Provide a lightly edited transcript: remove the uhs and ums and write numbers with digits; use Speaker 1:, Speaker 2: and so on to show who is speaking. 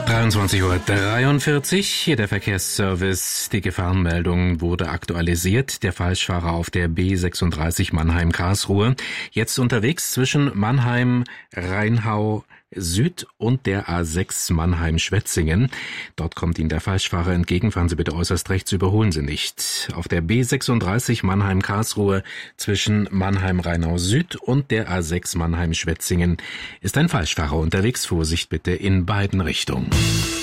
Speaker 1: 23:43 Uhr, hier der Verkehrsservice. Die Gefahrenmeldung wurde aktualisiert. Der Falschfahrer auf der B36 Mannheim-Karlsruhe. Jetzt unterwegs zwischen Mannheim-Rheinhau Süd und der A6 Mannheim-Schwetzingen. Dort kommt Ihnen der Falschfahrer entgegen. Fahren Sie bitte äußerst rechts, überholen Sie nicht. Auf der B36 Mannheim-Karlsruhe zwischen Mannheim-Rheinhau Süd und der A6 Mannheim-Schwetzingen ist ein Falschfahrer unterwegs. Vorsicht bitte in beiden Richtungen.